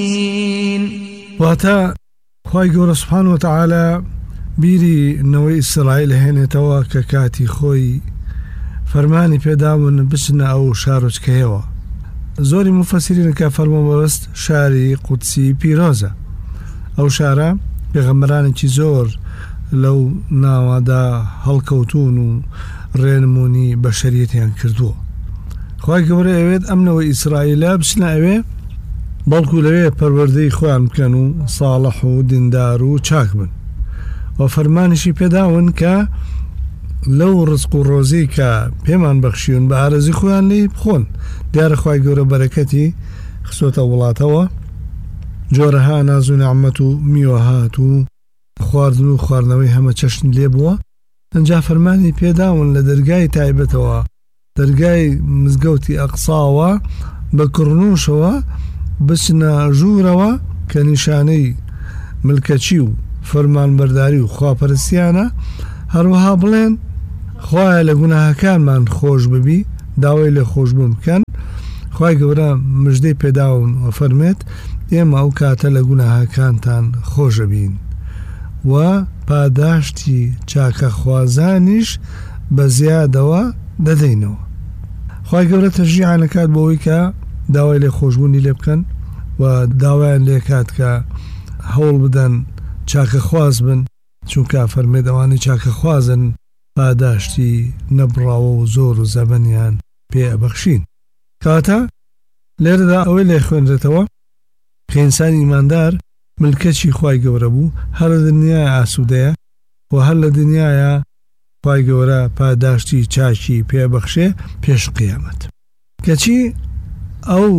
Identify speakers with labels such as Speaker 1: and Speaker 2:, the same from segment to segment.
Speaker 1: واتە خوای گەورە سوبحانە وتەعالە بیری نەوەی ئیسرائیل هێنێتەوە کە کاتی خۆی فەرمانی پێداون بچنە ئەو شارۆچکەیەوە. زۆری مفەسیرین کە فەرمۆ بەبەست شاری قودسی پیرۆزە. ئەو شارە پێغەمبەرانێکی زۆر لەو ناوەدا هەڵکەوتون و ڕێنمونی بەشەریەتیان کردووە. خوای گەورە ئەوێت ئەمنەوەی ئیسرائیلە بچنە ئەوێ بەڵکو لەوێ پەروەردەی خۆیان بکەن و ساڵح و دیندار و چاک بن. و فەرمانیشی پێداون کە لەو ڕزق و ڕۆزی کە پێمان بەخشیون بە ئارەزی خۆیان لێ بخۆن. دیارە خوای گەورە بەرەکەتی خستۆتە وڵاتەوە، جۆرەها ناز و نعمەت و میوەهات و خواردن و خواردنەوەی هەمە چەشن لێ بووە. ئەنجا فەرمانی پێداون لە دەرگای تایبەتەوە، دەرگای مزگەوتی ئەقساوە بە کڕنوشەوە بچنە ژوورەوە کە نیشانەی ملکەچی و فەرمانبەرداری و خواپەرستیانە، هەروەها بڵێن خوایە لە گوناهەکانمان خۆش ببی، داوای لێ خۆشبوون بکەن. خوای گەورە مژدەی پێداون و فەرمێت ئێمە ئەو کاتە لە گوناهەکانتان خۆشە بین و پاداشتی چاکە خوازانیش بە زیادەوە دەدەینەوە. خوای گەورە تەشجیعان دەکات بۆەوەی کە داوای لێ خۆشبوونی لێ بکەن و داوایان لێ کات کە هەوڵ بدەن چاکە خواز بن، چونکە فەرمێت ئەوانەی چاکە خوازن پاداشتی نەبڕاوە و زۆر و زەبەنیان پێ ئەبەخشین. کاتە لێرەدا ئەوەی لێ خوێنرێتەوە کە ئینسانی ئیماندار ملکەچی خوای گەورە بوو، هەر لە دنیای ئاسوودەیە و هەر لە دنیایە خوای گەورە پاداشتی چاکی پێبەخشێ پێش قیامەت. کەچی ئەو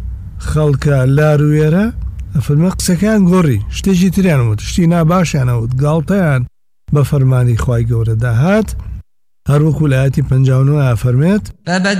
Speaker 1: خەڵکە لاروێرە فەرمە قسەکان گۆڕی، شتێکی تریانەوت، شتی ناباشیانەوت، گاڵتەیان بە فەرمانی خوای گەورە داهات. هەروەکو لە ئاەتی 59 فەرمێت: